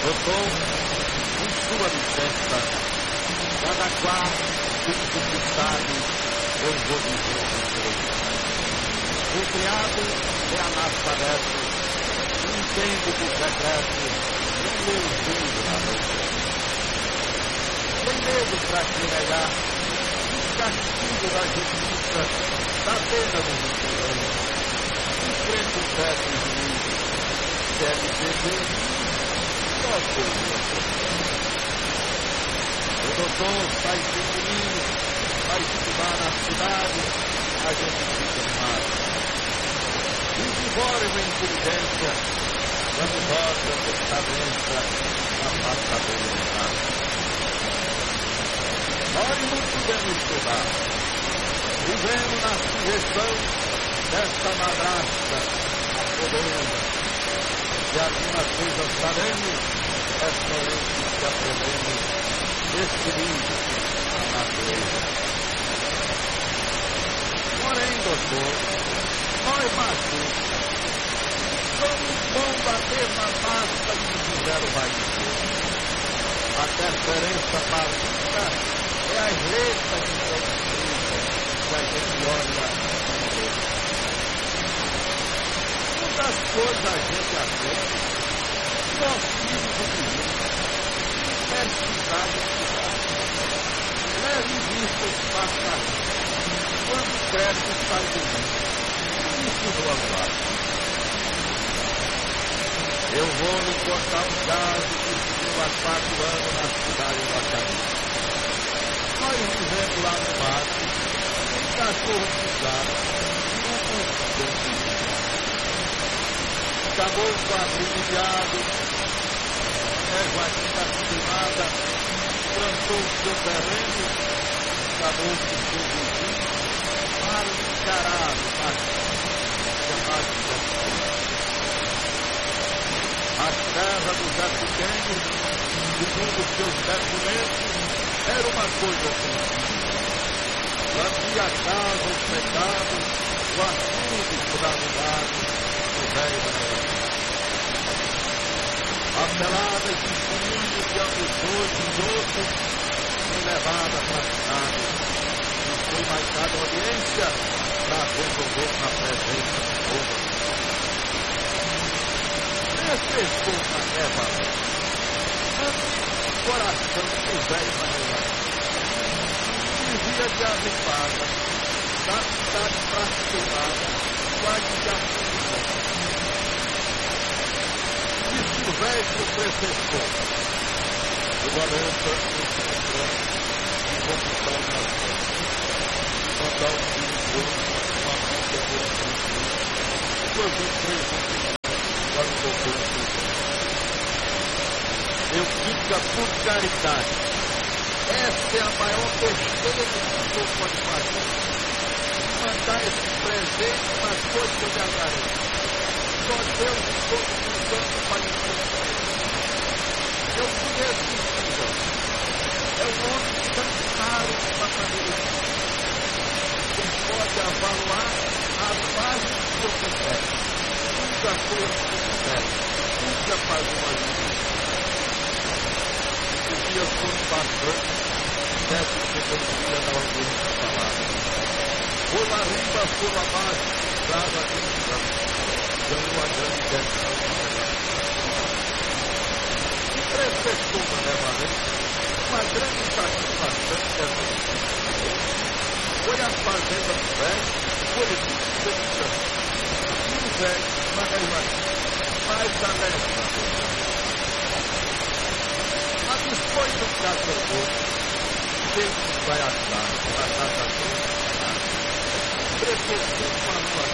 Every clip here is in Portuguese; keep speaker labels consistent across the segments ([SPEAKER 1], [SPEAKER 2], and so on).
[SPEAKER 1] Doutor, com sua licença, cada qual fique fixado, eu vou dizer o que o criado é analfabeto, entende do secreto, não lê o filho na noite. Tem medo para te negar o castigo da justiça, da pena do vigilante. Enfrenta o teto e juízo, deve beber, só coisa. O doutor sai pequenino, vai estudar na cidade, a gente fica animado. Desenvolve a inteligência, quando volta desta doença, na pasta dele. Nós não podemos estudar. Vivendo na sugestão desta madrasta, a poderosa. E alguma coisa sabemos, é somente que aprendemos este livro, a natureza. Porém, doutor, nós machos somos bons da mesma massa que fizeram vai dizer. A diferença básica é as letras que são escritas, que a gente olha e vê. Muitas coisas a gente aprende, nós filhos do menino, pesquisado e estudado. Leve em vista os passarinhos, quando cresce sai do mundo. Isso do aguardo. Eu vou lhe contar um caso que se deu há 4 anos na cidade do Acari. Nós vivemos lá no mato, um cachorro pisado, um urso. Acabou com a brilhado, Joaquim acostumada, plantou o seu terreno, acabou com o seu vizinho, mal encarado, chamado de a terra do Zé Pequeno, segundo os seus documentos, era uma coisa ofensiva. Lambia a casa, os pecados, o assunto por amizade do velho Manuel. Apeladas de testemunhos de ambiciosos e outros, foi levada para a cidade e foi marcada audiência para resolver na presença do povo. Pescou na erva, o coração do velho Manuel. Vivia de aventada, da cidade praticada, quase de afundada. Disse o velho pro professor, o garoto encontrou e conquistou na vida. Mandar um filho uma música por um depois de 3 anos. Eu fico por caridade. Essa é a maior besteira que o senhor pode fazer. Mandar esse presente nas coisas que eu lhe agradeço. Só Deus e todos os santos para lhe conceder. Eu conheço o senhor. É um homem tão raro para fazer isso. Quem pode avaliar as bases do seu processo. Nunca foi o que quiser, nunca faz uma vida. Os dias foram passando, deve ser que eu dia da audiência falada. Por lá riba, por lá baixo, dava a decisão, dando uma grande decisão. E prefeitou na Levarente uma grande satisfação dessa decisão. Foi a fazenda do velho, foi o que se velho, mas mais alegre. Mas depois do cachorro, quem vai achar a casa toda? Prefeitura uma lua.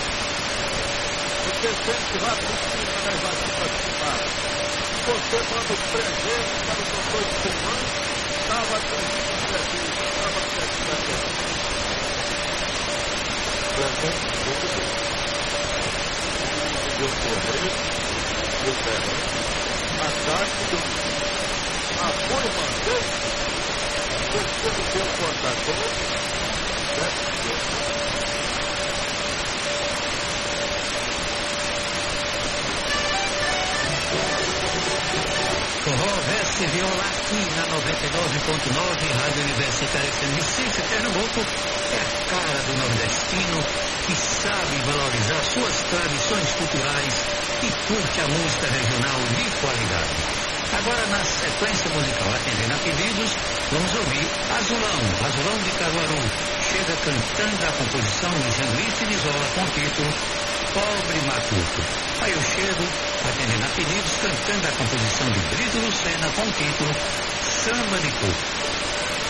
[SPEAKER 1] Você sempre vai para cima, mas vai se participar. Você, quando presente para o doutor de semana, estava com o presente, estava presente. Presente todo eu correr, eu terreno, a tarde do apoio mandei, você me deu um contador,
[SPEAKER 2] Forró, Verso e Viola aqui na 99.9, Rádio Universitária FM Recife, Pernambuco. É a cara do nordestino que sabe valorizar suas tradições culturais e curte a música regional de qualidade. Agora, na sequência musical, atendendo a pedidos, vamos ouvir Azulão de Caruaru. Chega cantando a composição de Jean-Luiz Tinizola com o título Pobre Matuto. Aí eu chego, atendendo a pedidos, cantando a composição de Brito Lucena com o título Samba de Coco.